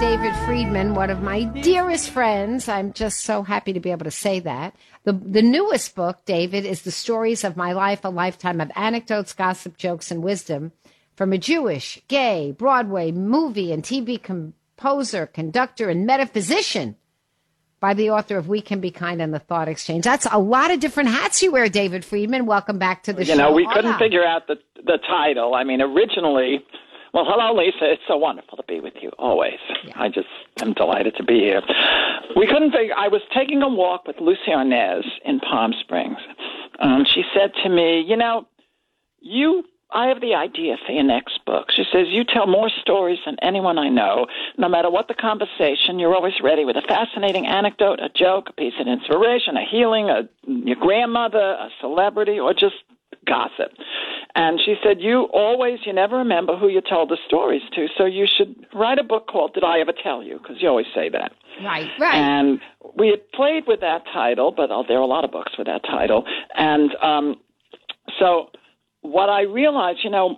David Friedman, one of my dearest friends. I'm just so happy to be able to say that. The newest book, David, is The Stories of My Life, a Lifetime of Anecdotes, Gossip, Jokes, and Wisdom from a Jewish, gay, Broadway, movie, and TV composer, conductor, and metaphysician, by the author of We Can Be Kind and The Thought Exchange. That's a lot of different hats you wear, David Friedman. Welcome back to the show. You know, we couldn't figure out the title. I mean, originally, well, hello, Lisa. It's so wonderful to be with you, always. Yeah. I just am delighted to be here. We couldn't figure, I was taking a walk with Lucy Arnaz in Palm Springs. She said to me, you know, I have the idea for your next book. She says, you tell more stories than anyone I know. No matter what the conversation, you're always ready with a fascinating anecdote, a joke, a piece of inspiration, a healing, your grandmother, a celebrity, or just gossip. And she said, you never remember who you told the stories to, so you should write a book called Did I Ever Tell You? Because you always say that. Right. And we had played with that title, but there are a lot of books with that title. And so what I realized, you know,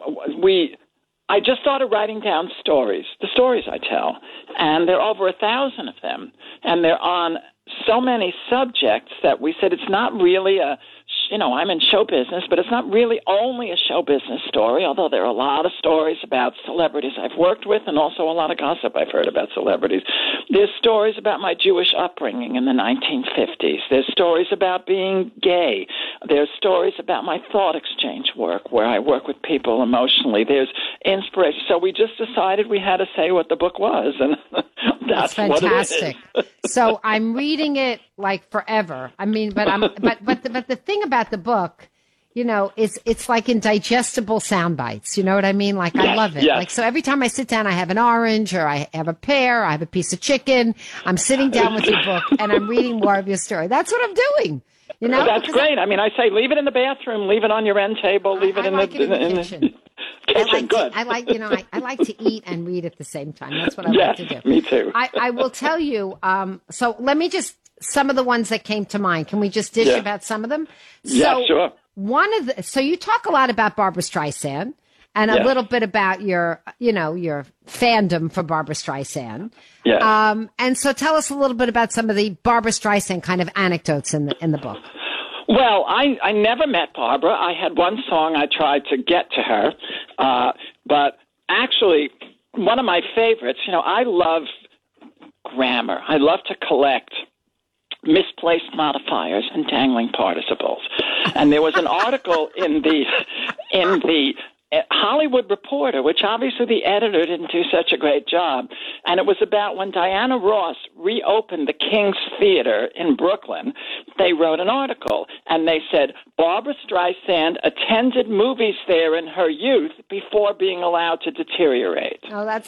I just started writing down stories, the stories I tell, and there are over 1,000 of them, and they're on so many subjects that we said it's not really I'm in show business, but it's not really only a show business story, although there are a lot of stories about celebrities I've worked with and also a lot of gossip I've heard about celebrities. There's stories about my Jewish upbringing in the 1950s. There's stories about being gay. There's stories about my thought exchange work, where I work with people emotionally. There's inspiration. So we just decided we had to say what the book was, and that's fantastic. What it is. So I'm reading it like forever. I mean, but the thing about the book, you know, it's like in digestible sound bites. You know what I mean? Like, I love it. Yes. Like, so every time I sit down, I have an orange, or I have a pear, or I have a piece of chicken. I'm sitting down with your book and I'm reading more of your story. That's what I'm doing. You know, that's great. I mean, I say leave it in the bathroom, leave it on your end table, leave it in the kitchen. Kitchen, good. I like to eat and read at the same time. That's what I like to do. Me too. I will tell you. So let me just, some of the ones that came to mind. Can we just dish about some of them? Yeah, sure. So you talk a lot about Barbra Streisand and a little bit about your fandom for Barbra Streisand. Yeah. And so tell us a little bit about some of the Barbra Streisand kind of anecdotes in the book. Well, I never met Barbara. I had one song I tried to get to her, but actually one of my favorites, you know, I love grammar. I love to collect misplaced modifiers and dangling participles. And there was an article in the Hollywood Reporter, which obviously the editor didn't do such a great job, and it was about when Diana Ross reopened the King's Theater in Brooklyn. They wrote an article, and they said, Barbra Streisand attended movies there in her youth before being allowed to deteriorate. Oh, that's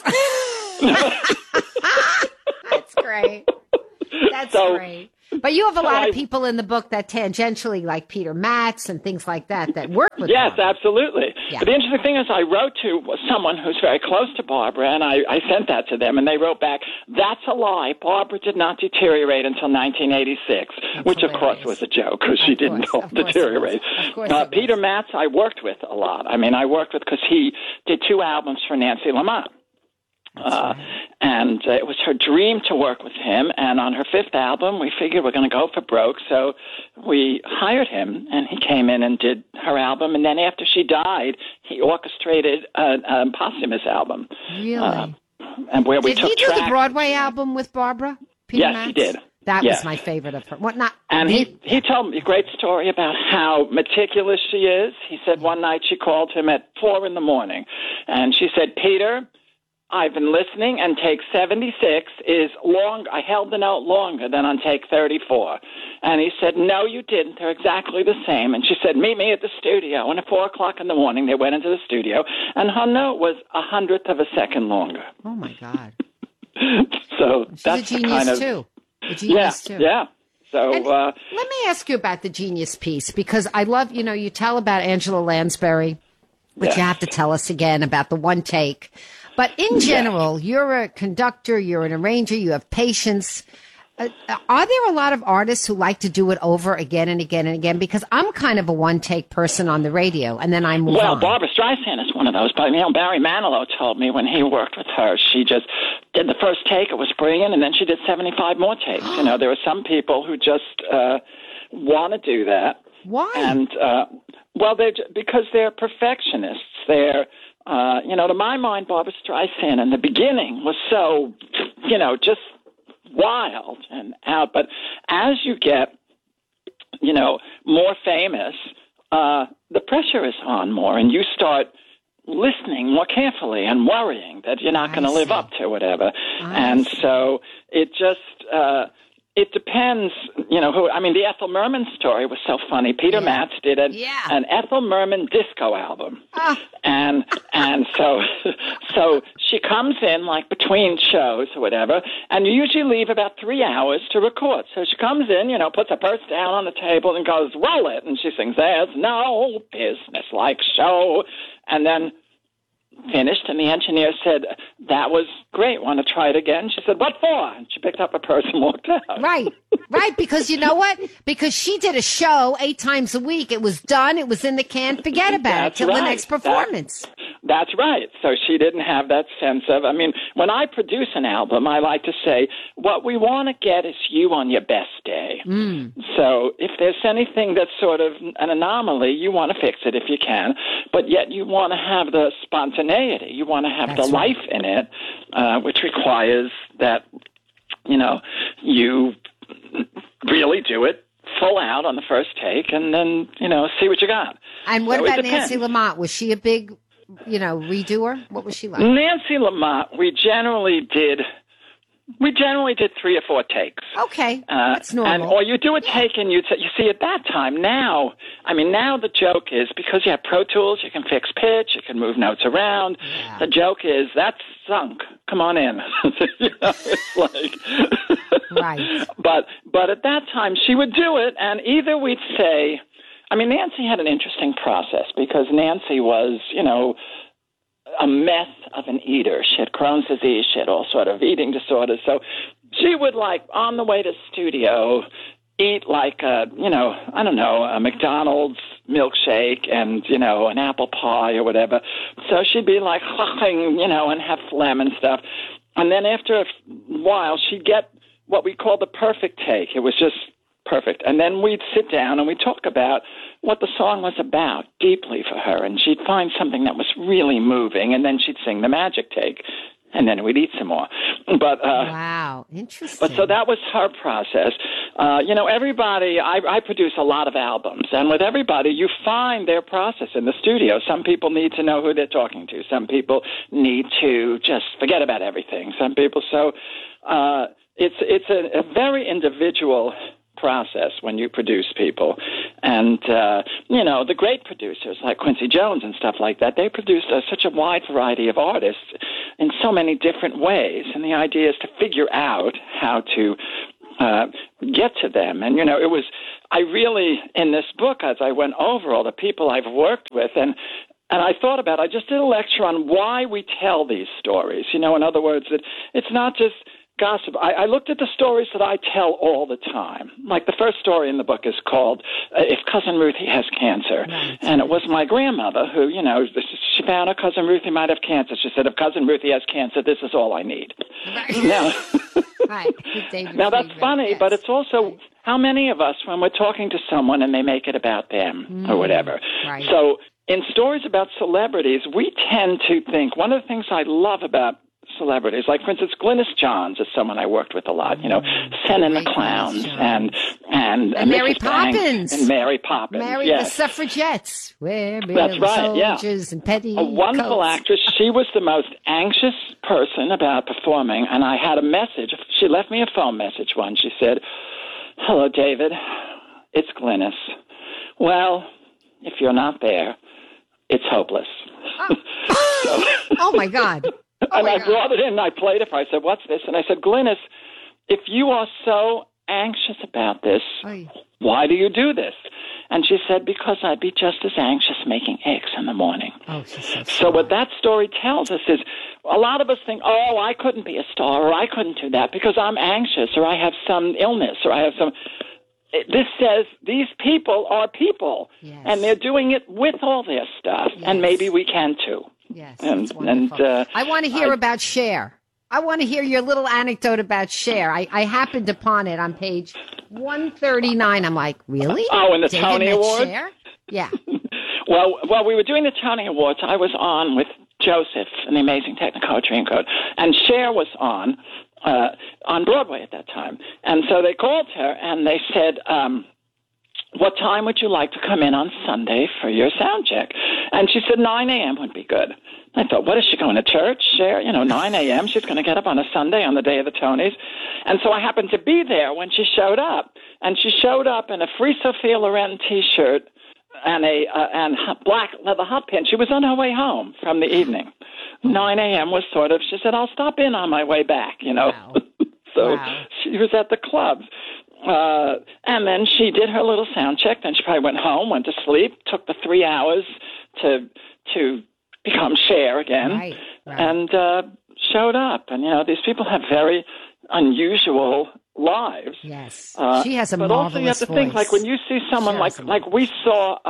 that's great. That's great. But you have a lot of people in the book that tangentially, like Peter Matz and things like that work with Yes, Barbra. Absolutely. Yeah. But the interesting thing is I wrote to someone who's very close to Barbara, and I sent that to them, and they wrote back, that's a lie. Barbara did not deteriorate until 1986, which, of course, was a joke, because she didn't deteriorate. Peter Matz I worked with a lot. I mean, I worked with, because he did 2 albums for Nancy Lamont. And it was her dream to work with him. And on her 5th album, we figured we're going to go for broke. So we hired him, and he came in and did her album. And then after she died, he orchestrated a posthumous album. Really? And where we did took he do tracks. the Broadway album with Barbara? Peter Matz? He did. That was my favorite of her. And he told me a great story about how meticulous she is. He said one night she called him at 4 a.m, and she said, Peter, I've been listening, and take 76 is long. I held the note longer than on take 34. And he said, no, you didn't. They're exactly the same. And she said, meet me at the studio. And at 4 o'clock in the morning, they went into the studio, and her note was 100th of a second longer. Oh, my God. So she's that's a genius, the kind of, too. A genius, too. Yeah. So let me ask you about the genius piece, because I love, you tell about Angela Lansbury, which you have to tell us again about the one take. But in general, you're a conductor, you're an arranger, you have patience. Are there a lot of artists who like to do it over again and again and again? Because I'm kind of a one-take person on the radio, and then I move on. Well, Barbra Streisand is one of those. But Barry Manilow told me when he worked with her, she just in the first take, it was brilliant, and then she did 75 more takes. There are some people who just want to do that. Why? And, because they're perfectionists. They're, to my mind, Barbra Streisand in the beginning was so, just wild and out. But as you get, more famous, the pressure is on more, and you start listening more carefully and worrying that you're not going to live up to whatever. And so it just, it depends, who. I mean, the Ethel Merman story was so funny. Peter Matz did an Ethel Merman disco album. And so she comes in like between shows or whatever, and you usually leave about 3 hours to record. So she comes in, puts her purse down on the table and goes, roll it. And she sings, there's no business like show. And then finished, and the engineer said, that was great, want to try it again? She said, what for? And she picked up her purse and walked out. Right, because you know what? Because she did a show 8 times a week. It was done. It was in the can. Forget about it till the next performance. That's right. So she didn't have that sense of, when I produce an album, I like to say, what we want to get is you on your best day. So if there's anything that's sort of an anomaly, you want to fix it if you can, but yet you want to have the spontaneity. You want to have the life in it, which requires that, you really do it full out on the first take and then, see what you got. And what about Nancy Lamont? Was she a big redoer? What was she like? Nancy Lamont, we generally did 3 or 4 takes. Okay, that's normal. Or you do a take and you see at that time, now the joke is because you have Pro Tools, you can fix pitch, you can move notes around. Yeah. The joke is, that's sunk. Come on in. It's like... Right. But at that time, she would do it, and either we'd say... Nancy had an interesting process because Nancy was, a mess of an eater. She had Crohn's disease. She had all sort of eating disorders. So she would, on the way to studio, eat a McDonald's milkshake and, an apple pie or whatever. So she'd be and have phlegm and stuff. And then after a while, she'd get what we call the perfect take. It was just perfect. And then we'd sit down and we'd talk about what the song was about deeply for her. And she'd find something that was really moving, and then she'd sing the magic take. And then we'd eat some more. But wow, interesting. But so that was her process. Everybody, I produce a lot of albums, and with everybody, you find their process in the studio. Some people need to know who they're talking to. Some people need to just forget about everything. Some people, so it's a very individual process when you produce people. And, the great producers like Quincy Jones and stuff like that, they produced such a wide variety of artists in so many different ways. And the idea is to figure out how to get to them. And, I really, in this book, as I went over all the people I've worked with, and I thought about, I just did a lecture on why we tell these stories. In other words, it's not just gossip. I looked at the stories that I tell all the time. Like the first story in the book is called If Cousin Ruthie Has Cancer. Right. And it was my grandmother who, she found her Cousin Ruthie might have cancer. She said, if Cousin Ruthie has cancer, this is all I need. Right. Now, right. Now that's funny, but it's also how many of us, when we're talking to someone and they make it about them or whatever. Right. So in stories about celebrities, we tend to think, one of the things I love about celebrities, like for instance, Glynis Johns is someone I worked with a lot. Sen and the Clowns and Mary Mrs. Banks Poppins and Mary Poppins. The suffragettes. That's right. And petty a wonderful actress. She was the most anxious person about performing, and I had a message. She left me a phone message once. She said, "Hello, David. It's Glynis. Well, if you're not there, it's hopeless." Oh my God. I brought it in and I played it for her. I said, "What's this?" And I said, "Glynis, if you are so anxious about this, why do you do this?" And she said, "Because I'd be just as anxious making eggs in the morning." Oh, she's so what that story tells us is a lot of us think, "Oh, I couldn't be a star, or I couldn't do that because I'm anxious, or I have some illness, or I have some..." This says these people are people, and they're doing it with all their stuff, and maybe we can too. Yes, and I want to hear about Cher. I want to hear your little anecdote about Cher. I happened upon it on page 139. I'm like, really? Oh, in the David Tony met Awards? Cher? Yeah. Well, we were doing the Tony Awards. I was on with Joseph in the Amazing Technicolor Dreamcoat, and Cher was on Broadway at that time. And so they called her and they said, what time would you like to come in on Sunday for your sound check? And she said 9 a.m. would be good. I thought, what is she going to church? Cher, 9 a.m. She's going to get up on a Sunday on the day of the Tonys. And so I happened to be there when she showed up. And she showed up in a Free Sophia Loren T-shirt and and black leather hot pin. She was on her way home from the evening. 9 a.m. was sort of, she said, I'll stop in on my way back, Wow. So she was at the clubs. And then she did her little sound check. Then she probably went home, went to sleep, took the 3 hours to become Cher again, Right. and showed up. And, these people have very unusual lives. Yes. She has a but marvelous also you have to voice. think, like when you see someone like we saw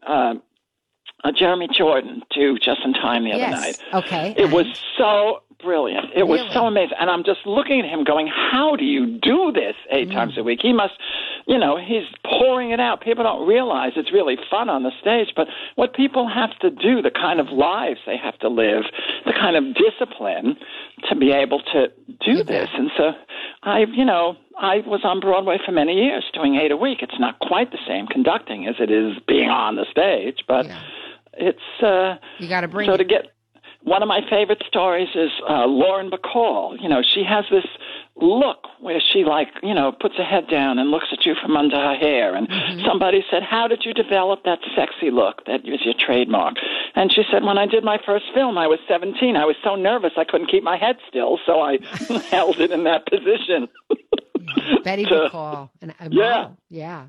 Jeremy Jordan do Just in Time the other night. Okay. It was so brilliant. It was Really? so amazing. And I'm just looking at him going, how do you do this 8 times a week? He must, he's pouring it out. People don't realize it's really fun on the stage, but what people have to do, the kind of lives they have to live, the kind of discipline to be able to do this. And so I was on Broadway for many years doing 8 a week. It's not quite the same conducting as it is being on the stage, but it's you got to bring so it. to get. One of my favorite stories is Lauren Bacall. She has this look where she puts her head down and looks at you from under her hair. And somebody said, how did you develop that sexy look that was your trademark? And she said, when I did my first film, I was 17. I was so nervous I couldn't keep my head still, so I held it in that position. Betty Bacall. Yeah.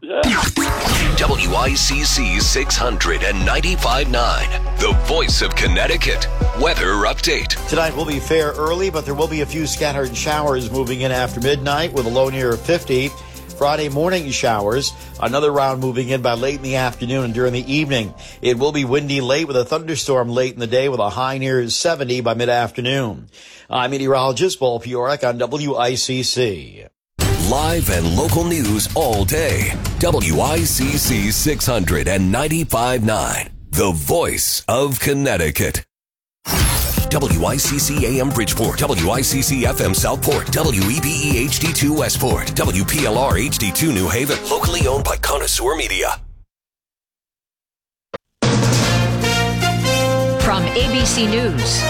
WICC 695.9, the voice of Connecticut. Weather update. Tonight will be fair early, but there will be a few scattered showers moving in after midnight with a low near 50. Friday morning showers, another round moving in by late in the afternoon and during the evening. It will be windy late with a thunderstorm late in the day with a high near 70 by mid-afternoon. I'm meteorologist Paul Piorik on WICC. Live and local news all day. WICC 695.9, the voice of Connecticut. WICC AM Bridgeport, WICC FM Southport, WEBE HD2 Westport, WPLR HD2 New Haven, locally owned by Connoisseur Media. From ABC News,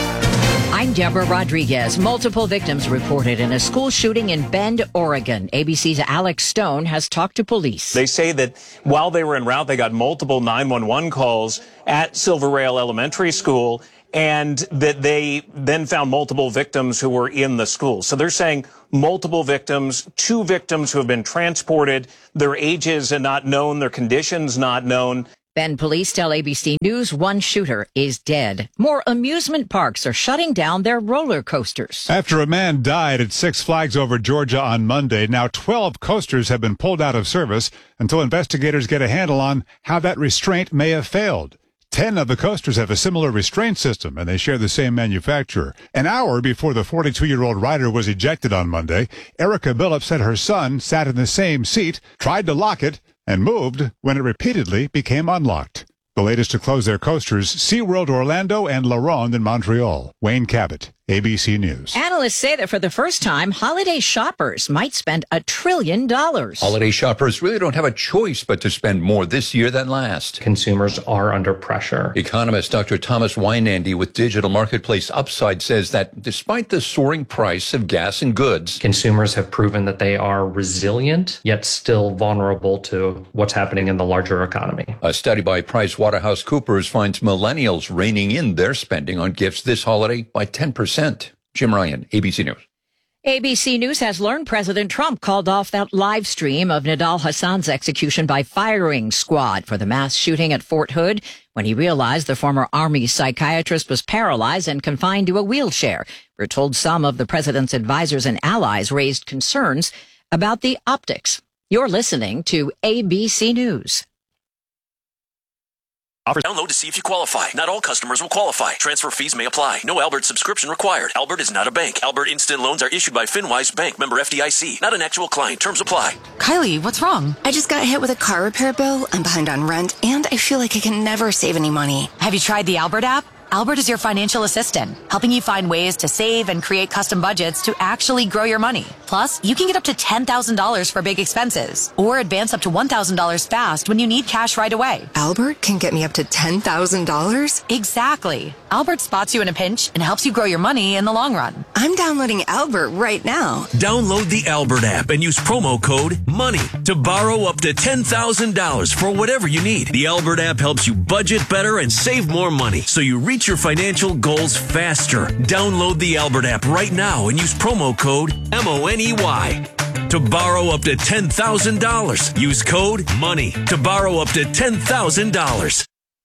I'm Deborah Rodriguez. Multiple victims reported in a school shooting in Bend, Oregon. ABC's Alex Stone has talked to police. They say that while they were en route, they got multiple 911 calls at Silver Rail Elementary School, and that they then found multiple victims who were in the school. So they're saying multiple victims, 2 victims who have been transported, their ages are not known, their conditions not known. Bend police tell ABC News 1 shooter is dead. More amusement parks are shutting down their roller coasters. After a man died at Six Flags Over Georgia on Monday, now 12 coasters have been pulled out of service until investigators get a handle on how that restraint may have failed. 10 of the coasters have a similar restraint system, and they share the same manufacturer. An hour before the 42-year-old rider was ejected on Monday, Erica Billups said her son sat in the same seat, tried to lock it, and moved when it repeatedly became unlocked. The latest to close their coasters, SeaWorld Orlando and La Ronde in Montreal. Wayne Cabot, ABC News. Analysts say that for the first time, holiday shoppers might spend $1 trillion. Holiday shoppers really don't have a choice but to spend more this year than last. Consumers are under pressure. Economist Dr. Thomas Weinandy with Digital Marketplace Upside says that despite the soaring price of gas and goods, consumers have proven that they are resilient, yet still vulnerable to what's happening in the larger economy. A study by PricewaterhouseCoopers finds millennials reining in their spending on gifts this holiday by 10%. Jim Ryan, ABC News. ABC News has learned President Trump called off that live stream of Nidal Hassan's execution by firing squad for the mass shooting at Fort Hood when he realized the former Army psychiatrist was paralyzed and confined to a wheelchair. We're told some of the president's advisors and allies raised concerns about the optics. You're listening to ABC News. Offers. Download to see if you qualify. Not all customers will qualify. Transfer fees may apply. No Albert subscription required. Albert is not a bank. Albert Instant Loans are issued by FinWise Bank, member FDIC. Not an actual client. Terms apply. Kylie, what's wrong? I just got hit with a car repair bill. I'm behind on rent, and I feel like I can never save any money. Have you tried the Albert app? Albert is your financial assistant, helping you find ways to save and create custom budgets to actually grow your money. Plus, you can get up to $10,000 for big expenses or advance up to $1,000 fast when you need cash right away. Albert can get me up to $10,000? Exactly. Albert spots you in a pinch and helps you grow your money in the long run. I'm downloading Albert right now. Download the Albert app and use promo code MONEY to borrow up to $10,000 for whatever you need. The Albert app helps you budget better and save more money, so you reach your financial goals faster. Download the Albert app right now and use promo code MONEY to borrow up to $10,000. Use code MONEY to borrow up to $10,000.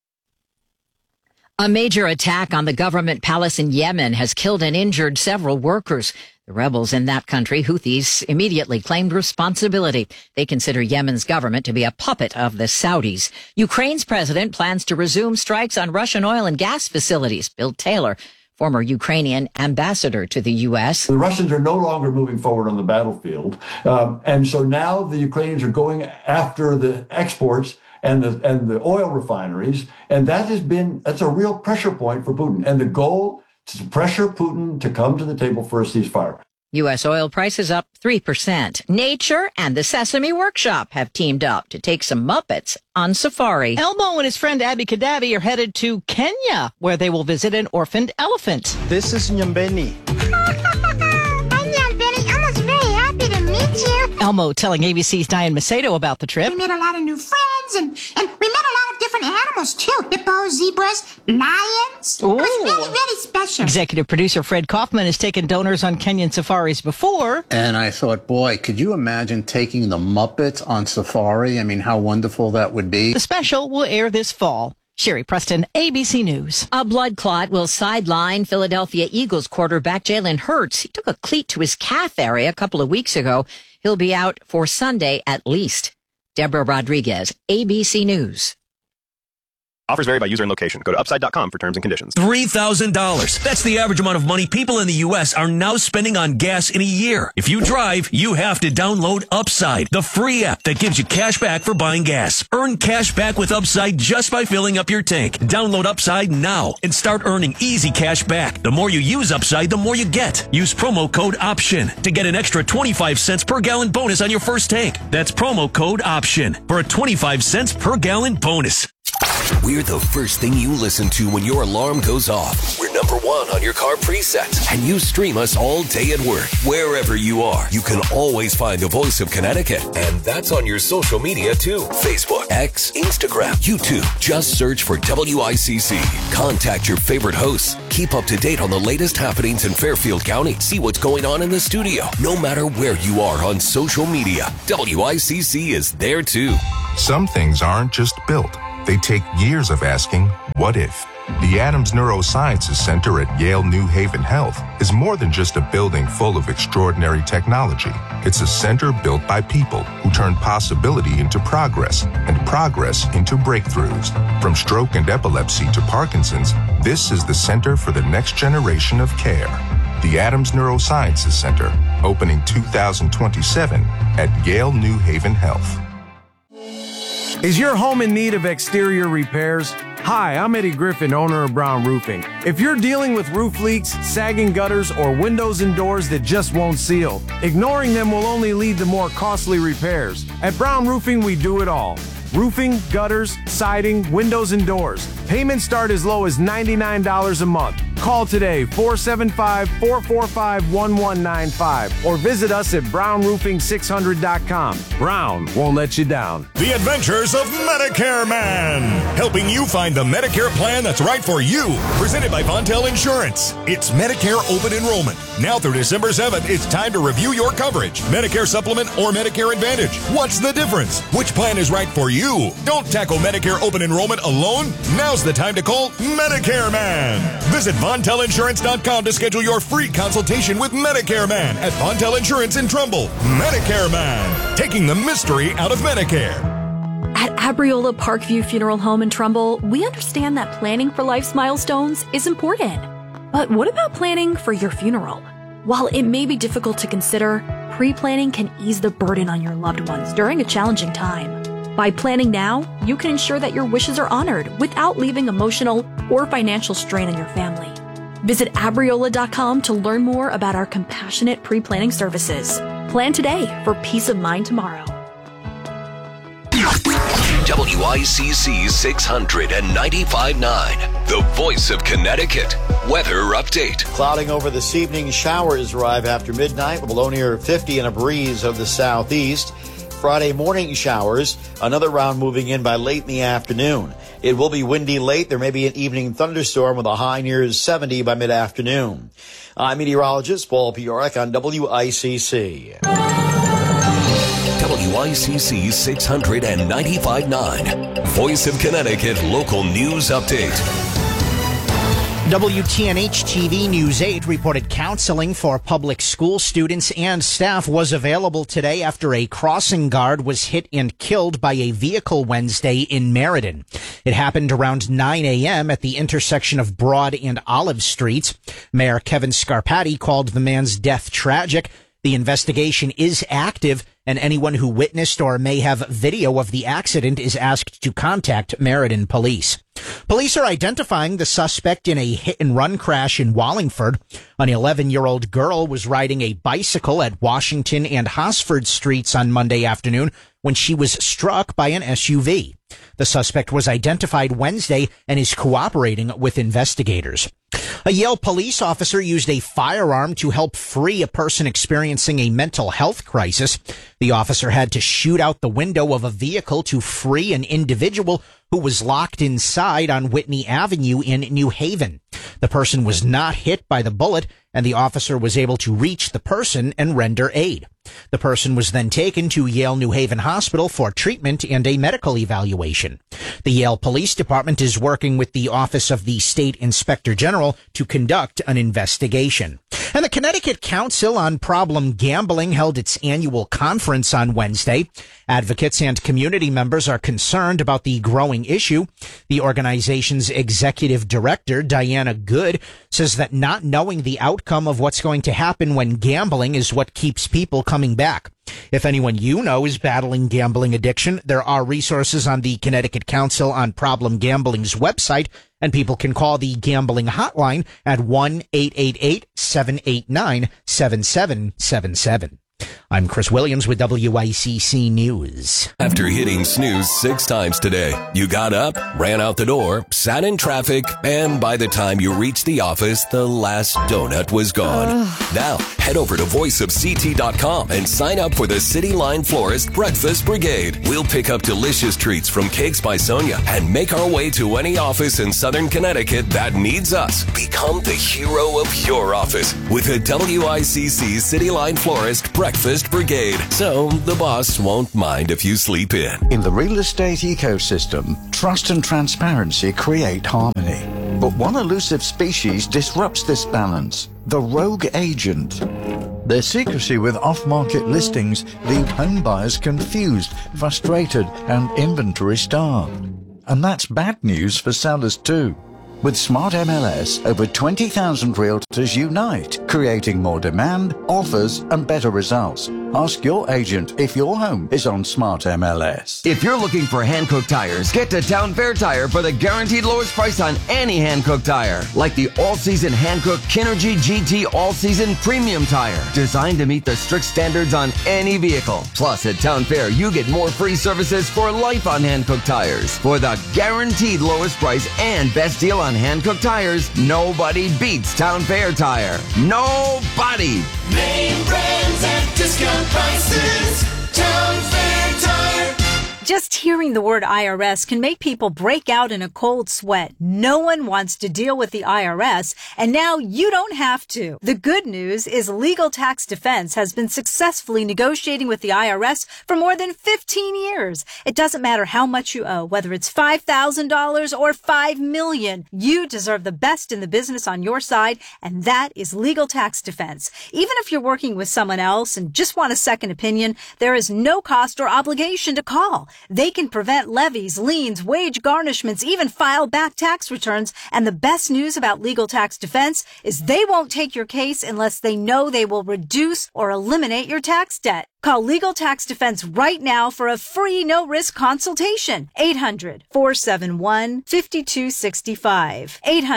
A major attack on the government palace in Yemen has killed and injured several workers. The rebels in that country, Houthis, immediately claimed responsibility. They consider Yemen's government to be a puppet of the Saudis. Ukraine's president plans to resume strikes on Russian oil and gas facilities. Bill Taylor, former Ukrainian ambassador to the U.S. The Russians are no longer moving forward on the battlefield. And so now the Ukrainians are going after the exports and the oil refineries. And that's a real pressure point for Putin. And the goal is to pressure Putin to come to the table for a ceasefire. U.S. oil prices up 3%. Nature and the Sesame Workshop have teamed up to take some Muppets on safari. Elmo and his friend Abby Kadabi are headed to Kenya, where they will visit an orphaned elephant. This is Nyambeni. Hi, Nyambeni. Elmo's very happy to meet you. Elmo telling ABC's Diane Macedo about the trip. We made a lot of new friends, and we met a lot of different animals, too. Hippos, zebras, lions. Ooh. It was really, really special. Executive producer Fred Kaufman has taken donors on Kenyan safaris before. And I thought, boy, could you imagine taking the Muppets on safari? I mean, how wonderful that would be. The special will air this fall. Sherry Preston, ABC News. A blood clot will sideline Philadelphia Eagles quarterback Jalen Hurts. He took a cleat to his calf area a couple of weeks ago. He'll be out for Sunday at least. Deborah Rodriguez, ABC News. Offers vary by user and location. Go to upside.com for terms and conditions. $3,000. That's the average amount of money people in the U.S. are now spending on gas in a year. If you drive, you have to download Upside, the free app that gives you cash back for buying gas. Earn cash back with Upside just by filling up your tank. Download Upside now and start earning easy cash back. The more you use Upside, the more you get. Use promo code OPTION to get an extra 25 cents per gallon bonus on your first tank. That's promo code OPTION for a 25 cents per gallon bonus. We're the first thing you listen to when your alarm goes off. We're number one on your car presets. And you stream us all day at work. Wherever you are, you can always find the voice of Connecticut. And that's on your social media, too. Facebook, X, Instagram, YouTube. Just search for WICC. Contact your favorite hosts. Keep up to date on the latest happenings in Fairfield County. See what's going on in the studio. No matter where you are on social media, WICC is there, too. Some things aren't just built. They take years of asking, what if? The Adams Neurosciences Center at Yale New Haven Health is more than just a building full of extraordinary technology. It's a center built by people who turn possibility into progress and progress into breakthroughs. From stroke and epilepsy to Parkinson's, this is the center for the next generation of care. The Adams Neurosciences Center, opening 2027 at Yale New Haven Health. Is your home in need of exterior repairs? Hi, I'm Eddie Griffin, owner of Brown Roofing. If you're dealing with roof leaks, sagging gutters, or windows and doors that just won't seal, ignoring them will only lead to more costly repairs. At Brown Roofing, we do it all. Roofing, gutters, siding, windows, and doors. Payments start as low as $99 a month. Call today, 475-445-1195, or visit us at brownroofing600.com. Brown won't let you down. The Adventures of Medicare Man, helping you find the Medicare plan that's right for you. Presented by Vontel Insurance. It's Medicare Open Enrollment. Now through December 7th, it's time to review your coverage. Medicare Supplement or Medicare Advantage. What's the difference? Which plan is right for you? Don't tackle Medicare Open Enrollment alone. Now's the time to call Medicare Man. Visit VontelInsurance.com to schedule your free consultation with Medicare Man at Vontel Insurance in Trumbull. Medicare Man, taking the mystery out of Medicare. At Abriola Parkview Funeral Home in Trumbull, we understand that planning for life's milestones is important. But what about planning for your funeral? While it may be difficult to consider, pre-planning can ease the burden on your loved ones during a challenging time. By planning now, you can ensure that your wishes are honored without leaving emotional or financial strain on your family. Visit Abriola.com to learn more about our compassionate pre-planning services. Plan today for peace of mind tomorrow. WICC 600 and 95.9, the voice of Connecticut. Weather update. Clouding over this evening, showers arrive after midnight with a low near 50 and a breeze of the southeast. Friday morning showers, another round moving in by late in the afternoon. It will be windy late. There may be an evening thunderstorm with a high near 70 by mid-afternoon. I'm meteorologist Paul Piorek on WICC. WICC 695.9, Voice of Connecticut Local News Update. WTNH-TV News 8 reported counseling for public school students and staff was available today after a crossing guard was hit and killed by a vehicle Wednesday in Meriden. It happened around 9 a.m. at the intersection of Broad and Olive Streets. Mayor Kevin Scarpati called the man's death tragic. The investigation is active, and anyone who witnessed or may have video of the accident is asked to contact Meriden Police. Police are identifying the suspect in a hit-and-run crash in Wallingford. An 11-year-old girl was riding a bicycle at Washington and Hosford Streets on Monday afternoon when she was struck by an SUV. The suspect was identified Wednesday and is cooperating with investigators. A Yale police officer used a firearm to help free a person experiencing a mental health crisis. The officer had to shoot out the window of a vehicle to free an individual who was locked inside on Whitney Avenue in New Haven. The person was not hit by the bullet, and the officer was able to reach the person and render aid. The person was then taken to Yale New Haven Hospital for treatment and a medical evaluation. The Yale Police Department is working with the Office of the State Inspector General to conduct an investigation. And the Connecticut Council on Problem Gambling held its annual conference on Wednesday. Advocates and community members are concerned about the growing issue. The organization's executive director, Diana Good, says that not knowing the outcome of what's going to happen when gambling is what keeps people coming back. If anyone you know is battling gambling addiction, there are resources on the Connecticut Council on Problem Gambling's website, and people can call the gambling hotline at 1-888-789-7777. I'm Chris Williams with WICC News. After hitting snooze 6 times today, you got up, ran out the door, sat in traffic, and by the time you reached the office, the last donut was gone. Now, head over to voiceofct.com and sign up for the City Line Florist Breakfast Brigade. We'll pick up delicious treats from Cakes by Sonia and make our way to any office in Southern Connecticut that needs us. Become the hero of your office with a WICC City Line Florist Breakfast Brigade, so the boss won't mind if you sleep in. In the real estate ecosystem, trust and transparency create harmony. But one elusive species disrupts this balance: the rogue agent. Their secrecy with off-market listings leave home buyers confused, frustrated, and inventory-starved. And that's bad news for sellers too. With Smart MLS, over 20,000 realtors unite, creating more demand, offers, and better results. Ask your agent if your home is on Smart MLS. If you're looking for Hankook tires, get to Town Fair Tire for the guaranteed lowest price on any Hankook tire. Like the all-season Hankook Kinergy GT all-season premium tire, designed to meet the strict standards on any vehicle. Plus, at Town Fair, you get more free services for life on Hankook tires. For the guaranteed lowest price and best deal on Hankook tires, nobody beats Town Fair Tire. Nobody! Name brands at discount prices. Town Fair Tire. Just hearing the word IRS can make people break out in a cold sweat. No one wants to deal with the IRS, and now you don't have to. The good news is Legal Tax Defense has been successfully negotiating with the IRS for more than 15 years. It doesn't matter how much you owe, whether it's $5,000 or $5 million. You deserve the best in the business on your side, and that is Legal Tax Defense. Even if you're working with someone else and just want a second opinion, there is no cost or obligation to call. They They can prevent levies, liens, wage garnishments, even file back tax returns. And the best news about Legal Tax Defense is they won't take your case unless they know they will reduce or eliminate your tax debt. Call Legal Tax Defense right now for a free no-risk consultation. 800-471-5265.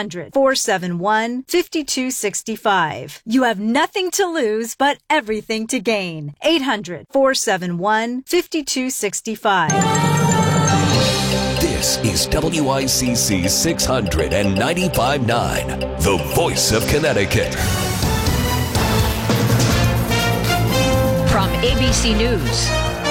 800-471-5265. You have nothing to lose but everything to gain. 800-471-5265. This is WICC 695.9, the voice of Connecticut. From ABC News,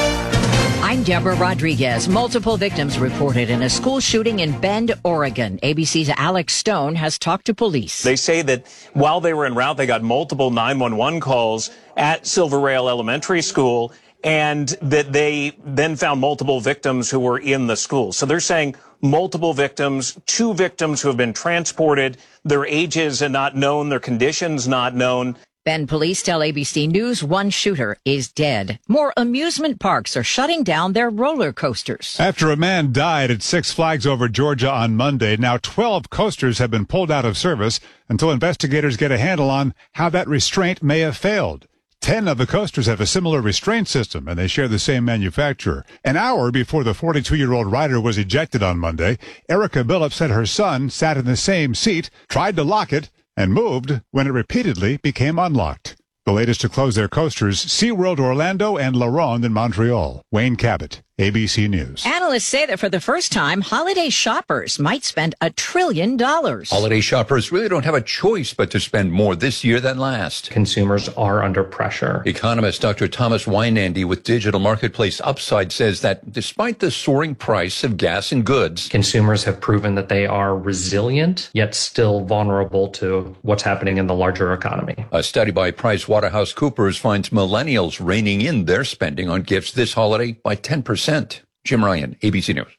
I'm Deborah Rodriguez. Multiple victims reported in a school shooting in Bend, Oregon. ABC's Alex Stone has talked to police. They say that while they were en route, they got multiple 911 calls at Silver Rail Elementary School, and that they then found multiple victims who were in the school. So they're saying multiple victims, 2 victims who have been transported, their ages are not known, their conditions not known. Bend police tell ABC News 1 shooter is dead. More amusement parks are shutting down their roller coasters. After a man died at Six Flags Over Georgia on Monday, now 12 coasters have been pulled out of service until investigators get a handle on how that restraint may have failed. 10 of the coasters have a similar restraint system, and they share the same manufacturer. An hour before the 42-year-old rider was ejected on Monday, Erica Billups said her son sat in the same seat, tried to lock it, and moved when it repeatedly became unlocked. The latest to close their coasters, SeaWorld Orlando and La Ronde in Montreal. Wayne Cabot, ABC News. Analysts say that for the first time, holiday shoppers might spend $1 trillion. Holiday shoppers really don't have a choice but to spend more this year than last. Consumers are under pressure. Economist Dr. Thomas Weinandy with Digital Marketplace Upside says that despite the soaring price of gas and goods, consumers have proven that they are resilient, yet still vulnerable to what's happening in the larger economy. A study by PricewaterhouseCoopers finds millennials reining in their spending on gifts this holiday by 10%. Jim Ryan, ABC News.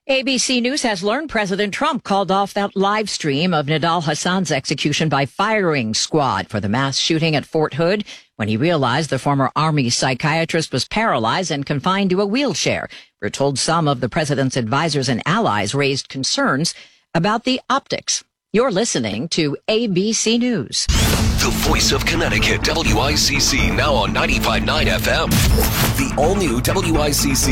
ABC News has learned President Trump called off that live stream of Nidal Hasan's execution by firing squad for the mass shooting at Fort Hood when he realized the former Army psychiatrist was paralyzed and confined to a wheelchair. We're told some of the president's advisors and allies raised concerns about the optics. You're listening to ABC News. The voice of Connecticut, WICC, now on 95.9 FM. The all-new WICC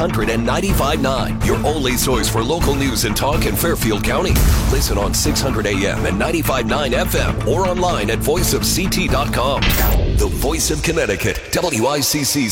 695.9, your only source for local news and talk in Fairfield County. Listen on 600 AM and 95.9 FM or online at voiceofct.com. The voice of Connecticut, WICC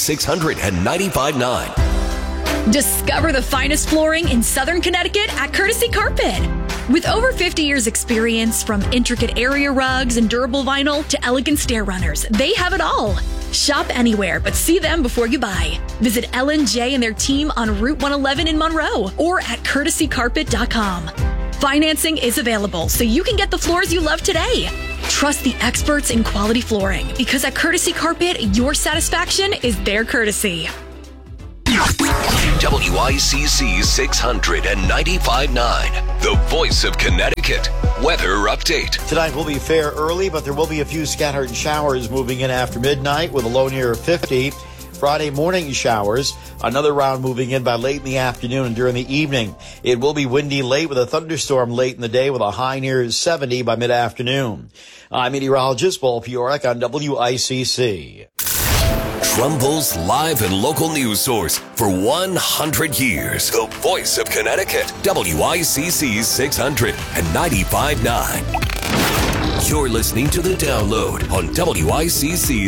695.9. Discover the finest flooring in Southern Connecticut at Courtesy Carpet. With over 50 years experience, from intricate area rugs and durable vinyl to elegant stair runners, they have it all. Shop anywhere, but see them before you buy. Visit L&J and their team on Route 111 in Monroe or at courtesycarpet.com. Financing is available, so you can get the floors you love today. Trust the experts in quality flooring, because at Courtesy Carpet, your satisfaction is their courtesy. WICC 695.9, the voice of Connecticut. Weather update. Tonight will be fair early, but there will be a few scattered showers moving in after midnight with a low near 50. Friday morning showers, another round moving in by late in the afternoon and during the evening. It will be windy late with a thunderstorm late in the day with a high near 70 by mid-afternoon. I'm meteorologist Paul Piorek on WICC. Trumbull's live and local news source for 100 years. The voice of Connecticut, WICC 695.9. You're listening to The Download on WICC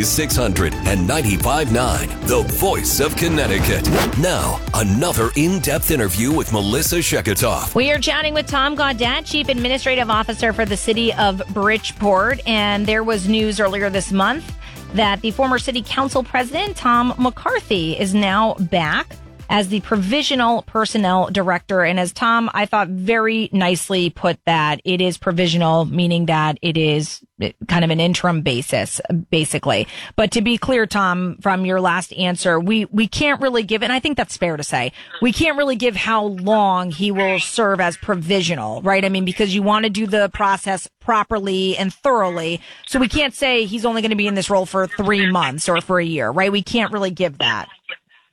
695.9, the voice of Connecticut. Now, another in-depth interview with Melissa Sheketoff. We are chatting with Tom Gaudet, Chief Administrative Officer for the City of Bridgeport, and there was news earlier this month that the former City Council President, Tom McCarthy, is now back as the Provisional Personnel Director. And as Tom, I thought, very nicely put that, it is provisional, meaning that it is kind of an interim basis, basically. But to be clear, Tom, from your last answer, we can't really give, and I think that's fair to say, we can't really give how long he will serve as provisional, right? I mean, because you want to do the process properly and thoroughly. So we can't say he's only going to be in this role for 3 months or for a year, right? We can't really give that.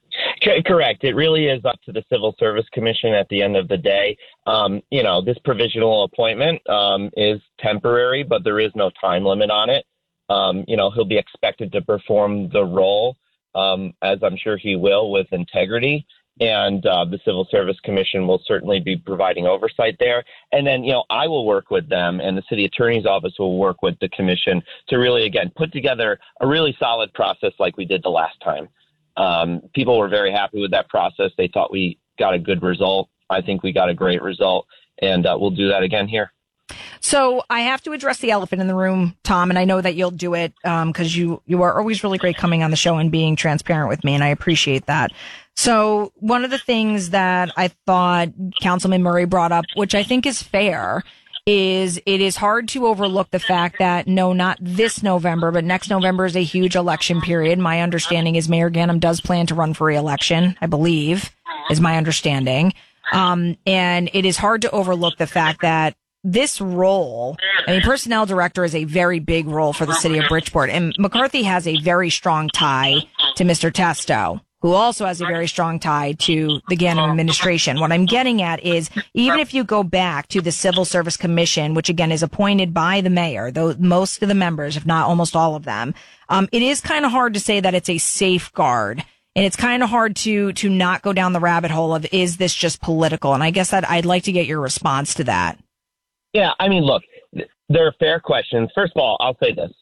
Correct. It really is up to the Civil Service Commission at the end of the day. This provisional appointment is temporary, but there is no time limit on it. He'll be expected to perform the role, as I'm sure he will, with integrity. And the Civil Service Commission will certainly be providing oversight there. And then, I will work with them, and the city attorney's office will work with the commission to really, again, put together a really solid process like we did the last time. People were very happy with that process. They thought we got a good result. I think we got a great result, and we'll do that again here. So I have to address the elephant in the room, Tom, and I know that you'll do it because you are always really great coming on the show and being transparent with me, and I appreciate that. So one of the things that I thought Councilman Murray brought up, which I think is fair, is it is hard to overlook the fact that not this November, but next November is a huge election period. My understanding is Mayor Ganim does plan to run for re-election, I believe, is my understanding. And it is hard to overlook the fact that this role, personnel director is a very big role for the city of Bridgeport. And McCarthy has a very strong tie to Mr. Testo, who also has a very strong tie to the Ganim administration. What I'm getting at is, even if you go back to the Civil Service Commission, which again is appointed by the mayor, though most of the members, if not almost all of them, it is kind of hard to say that it's a safeguard. And it's kind of hard to not go down the rabbit hole of, is this just political? And I guess that I'd like to get your response to that. Yeah, look, there are fair questions. First of all, I'll say this.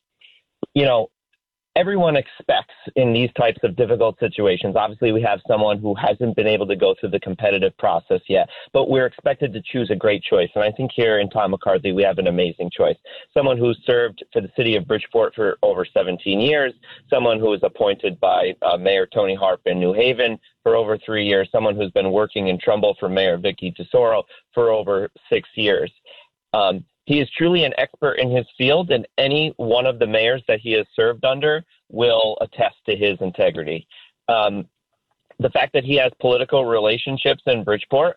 Everyone expects in these types of difficult situations, obviously we have someone who hasn't been able to go through the competitive process yet, but we're expected to choose a great choice. And I think here in Tom McCarthy, we have an amazing choice. Someone who's served for the city of Bridgeport for over 17 years, someone who was appointed by Mayor Tony Harp in New Haven for over 3 years, someone who's been working in Trumbull for Mayor Vicky Tesoro for over 6 years. He is truly an expert in his field, and any one of the mayors that he has served under will attest to his integrity. The fact that he has political relationships in Bridgeport,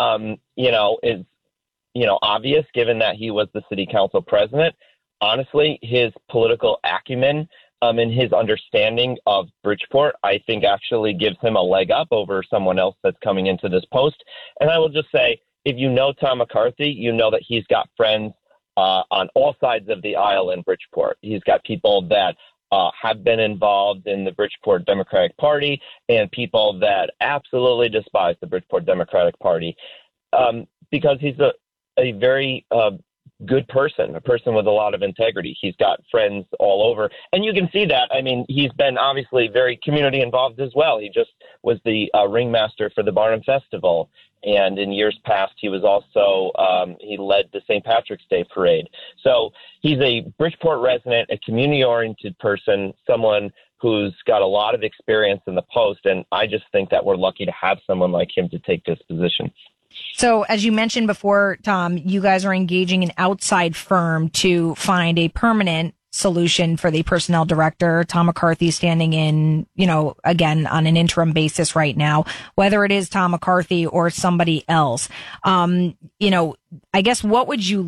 is, obvious given that he was the city council president. Honestly, his political acumen and his understanding of Bridgeport, I think actually gives him a leg up over someone else that's coming into this post. And I will just say, if you know Tom McCarthy, you know that he's got friends on all sides of the aisle in Bridgeport. He's got people that have been involved in the Bridgeport Democratic Party and people that absolutely despise the Bridgeport Democratic Party because he's a very good person, a person with a lot of integrity. He's got friends all over. And you can see that. He's been obviously very community involved as well. He just was the ringmaster for the Barnum Festival. And in years past, he was also, he led the St. Patrick's Day Parade. So he's a Bridgeport resident, a community-oriented person, someone who's got a lot of experience in the post. And I just think that we're lucky to have someone like him to take this position. So as you mentioned before, Tom, you guys are engaging an outside firm to find a permanent solution for the personnel director. Tom McCarthy standing in, again, on an interim basis right now, whether it is Tom McCarthy or somebody else. I guess what would you